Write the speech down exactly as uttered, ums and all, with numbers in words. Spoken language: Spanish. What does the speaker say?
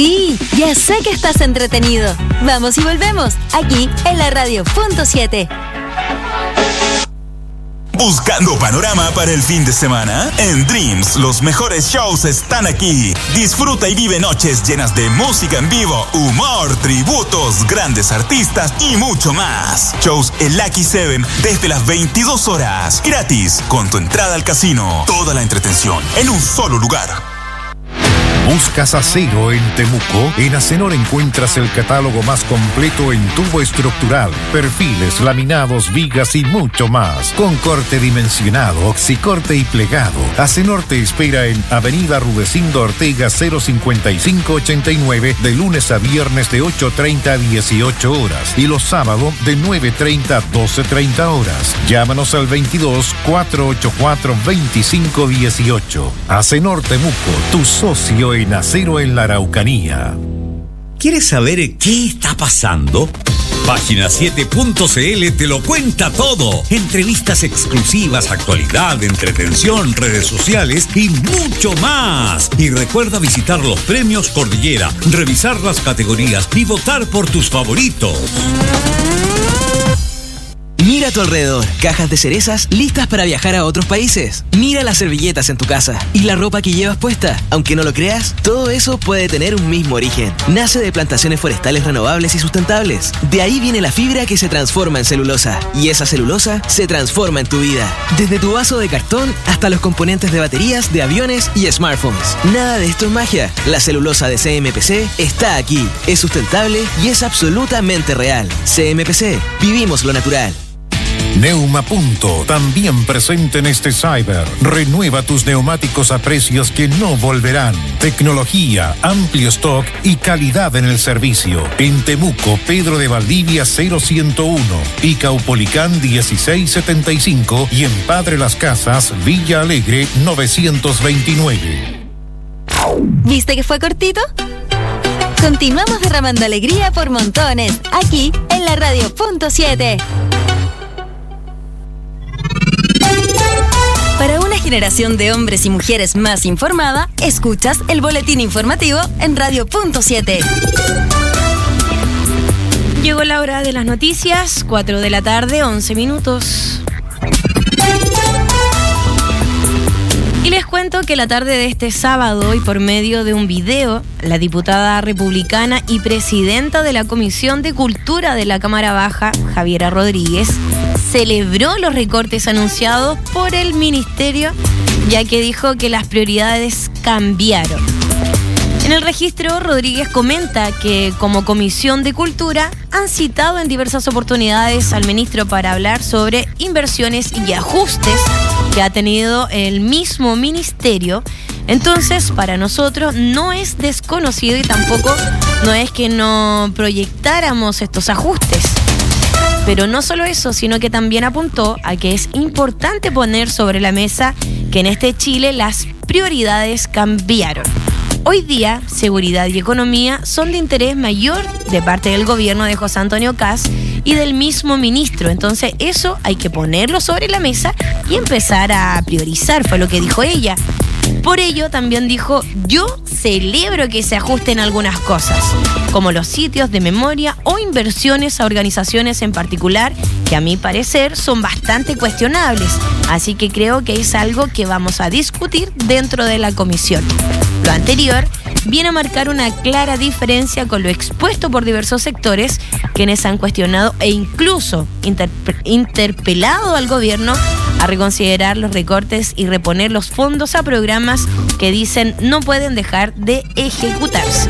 Sí, ya sé que estás entretenido. Vamos y volvemos, aquí en la radio punto siete. ¿Buscando panorama para el fin de semana? En Dreams, los mejores shows están aquí. Disfruta y vive noches llenas de música en vivo, humor, tributos, grandes artistas y mucho más. Shows en Lucky Seven desde las veintidós horas. Gratis, con tu entrada al casino. Toda la entretención en un solo lugar. ¿Buscas acero en Temuco? En Acenor encuentras el catálogo más completo en tubo estructural, perfiles, laminados, vigas y mucho más. Con corte dimensionado, oxicorte y plegado. Acenor te espera en Avenida Rudecindo Ortega cero cincuenta y cinco ochenta y nueve de lunes a viernes de ocho treinta a dieciocho horas y los sábados de nueve treinta a doce treinta horas. Llámanos al veintidós, cuatrocientos ochenta y cuatro, veinticinco dieciocho. Acenor Temuco, tu socio en acero en la Araucanía. ¿Quieres saber qué está pasando? Página siete punto c l te lo cuenta todo. Entrevistas exclusivas, actualidad, entretención, redes sociales y mucho más. Y recuerda visitar los premios Cordillera, revisar las categorías y votar por tus favoritos. Mira a tu alrededor, cajas de cerezas listas para viajar a otros países. Mira las servilletas en tu casa y la ropa que llevas puesta. Aunque no lo creas, todo eso puede tener un mismo origen. Nace de plantaciones forestales renovables y sustentables. De ahí viene la fibra que se transforma en celulosa. Y esa celulosa se transforma en tu vida. Desde tu vaso de cartón hasta los componentes de baterías, de aviones y smartphones. Nada de esto es magia. La celulosa de C M P C está aquí. Es sustentable y es absolutamente real. C M P C, vivimos lo natural. Neuma Punto, también presente en este Cyber. Renueva tus neumáticos a precios que no volverán. Tecnología, amplio stock y calidad en el servicio. En Temuco, Pedro de Valdivia cero ciento uno y Caupolicán dieciséis setenta y cinco y en Padre Las Casas, Villa Alegre novecientos veintinueve. ¿Viste que fue cortito? Continuamos derramando alegría por montones, aquí en la radio punto siete. Para una generación de hombres y mujeres más informada, escuchas el boletín informativo en radio punto siete. Llegó la hora de las noticias, cuatro de la tarde, once minutos. Y les cuento que la tarde de este sábado y por medio de un video, la diputada republicana y presidenta de la Comisión de Cultura de la Cámara Baja, Javiera Rodríguez, celebró los recortes anunciados por el ministerio, ya que dijo que las prioridades cambiaron. En el registro, Rodríguez comenta que como Comisión de Cultura han citado en diversas oportunidades al ministro para hablar sobre inversiones y ajustes que ha tenido el mismo ministerio. Entonces, para nosotros no es desconocido y tampoco no es que no proyectáramos estos ajustes. Pero no solo eso, sino que también apuntó a que es importante poner sobre la mesa que en este Chile las prioridades cambiaron. Hoy día, seguridad y economía son de interés mayor de parte del gobierno de José Antonio Kast y del mismo ministro. Entonces eso hay que ponerlo sobre la mesa y empezar a priorizar, fue lo que dijo ella. Por ello también dijo, yo celebro que se ajusten algunas cosas, como los sitios de memoria o inversiones a organizaciones en particular, que a mi parecer son bastante cuestionables. Así que creo que es algo que vamos a discutir dentro de la comisión. Lo anterior viene a marcar una clara diferencia con lo expuesto por diversos sectores, quienes han cuestionado e incluso interpe- interpelado al gobierno a reconsiderar los recortes y reponer los fondos a programas que dicen no pueden dejar de ejecutarse.